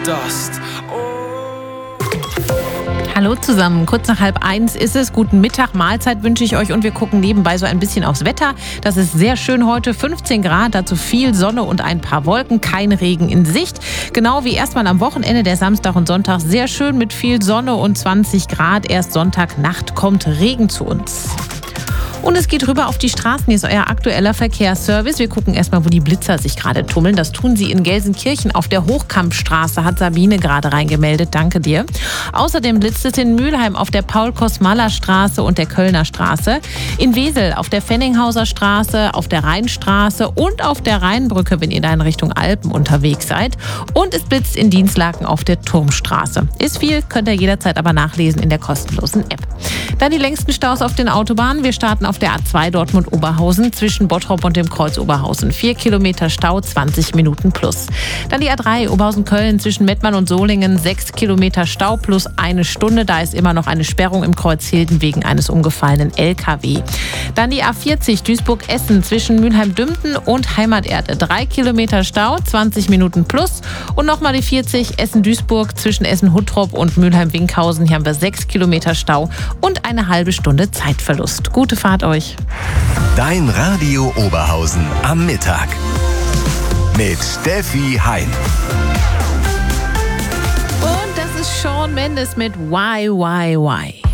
Dust. Hallo zusammen, kurz nach 12:30 ist es. Guten Mittag, Mahlzeit wünsche ich euch und wir gucken nebenbei so ein bisschen aufs Wetter. Das ist sehr schön heute, 15 Grad, dazu viel Sonne und ein paar Wolken, kein Regen in Sicht. Genau wie erstmal am Wochenende, der Samstag und Sonntag, sehr schön mit viel Sonne und 20 Grad. Erst Sonntagnacht kommt Regen zu uns. Und es geht rüber auf die Straßen. Hier ist euer aktueller Verkehrsservice. Wir gucken erstmal, wo die Blitzer sich gerade tummeln. Das tun sie in Gelsenkirchen auf der Hochkampstraße, hat Sabine gerade reingemeldet. Danke dir. Außerdem blitzt es in Mülheim auf der Paul-Kosmala-Straße und der Kölner Straße. In Wesel auf der Fenninghauser Straße, auf der Rheinstraße und auf der Rheinbrücke, wenn ihr da in Richtung Alpen unterwegs seid. Und es blitzt in Dinslaken auf der Turmstraße. Ist viel, könnt ihr jederzeit aber nachlesen in der kostenlosen App. Dann die längsten Staus auf den Autobahnen. Wir starten auf der A2 Dortmund-Oberhausen zwischen Bottrop und dem Kreuz Oberhausen. 4 Kilometer Stau, 20 Minuten plus. Dann die A3 Oberhausen-Köln zwischen Mettmann und Solingen. 6 Kilometer Stau plus 1 Stunde. Da ist immer noch eine Sperrung im Kreuz Hilden wegen eines umgefallenen LKW. Dann die A40 Duisburg-Essen zwischen Mülheim-Dümpen und Heimaterde. 3 Kilometer Stau, 20 Minuten plus. Und nochmal die 40 Essen-Duisburg zwischen Essen-Huttrop und Mülheim-Winkhausen. Hier haben wir 6 Kilometer Stau und eine halbe Stunde Zeitverlust. Gute Fahrt euch. Dein Radio Oberhausen am Mittag mit Steffi Hein. Und das ist Shawn Mendes mit Why, Why, Why.